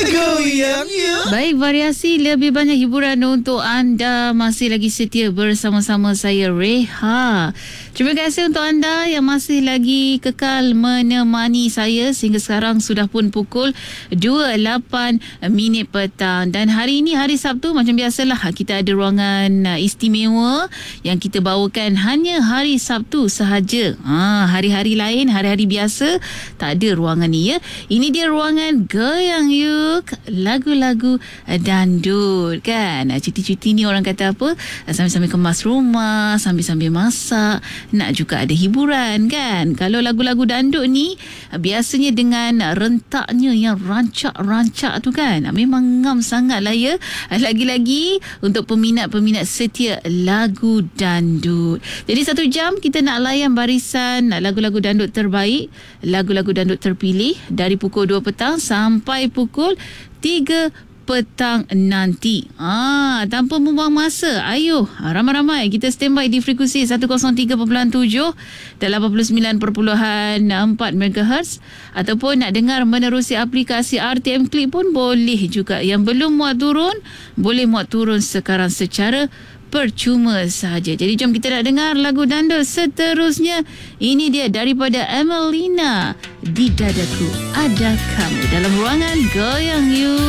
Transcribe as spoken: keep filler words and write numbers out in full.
Goyang yuk. Baik, variasi lebih banyak hiburan untuk anda. Masih lagi setia bersama-sama saya, Reha. Terima kasih untuk anda yang masih lagi kekal menemani saya sehingga sekarang sudah pun pukul dua puluh lapan minit petang. Dan hari ini, hari Sabtu, macam biasalah kita ada ruangan istimewa yang kita bawakan hanya hari Sabtu sahaja. Ha, hari-hari lain, hari-hari biasa tak ada ruangan ni ya. Ini dia ruangan Goyang Yuk, lagu-lagu dandut kan. Cuti-cuti ni orang kata apa, sambil-sambil kemas rumah, sambil-sambil masak, nak juga ada hiburan kan. Kalau lagu-lagu dandut ni biasanya dengan rentaknya yang rancak-rancak tu kan, memang ngam sangat lah ya. Lagi-lagi untuk peminat-peminat setia lagu dandut. Jadi satu jam kita nak layan barisan lagu-lagu dandut terbaik, lagu-lagu dandut terpilih dari pukul dua petang sampai pukul tiga petang nanti. Ah, tanpa membuang masa, ayo ramai-ramai kita standby di frekuensi seratus tiga perpuluhan tujuh dan lapan puluh sembilan perpuluhan empat megahertz, ataupun nak dengar menerusi aplikasi R T M Click pun boleh juga. Yang belum muat turun, boleh muat turun sekarang secara percuma sahaja. Jadi jom kita nak dengar lagu dandut seterusnya. Ini dia daripada Emelina, Di Dadaku Ada Kamu, dalam ruangan Goyang Yuk.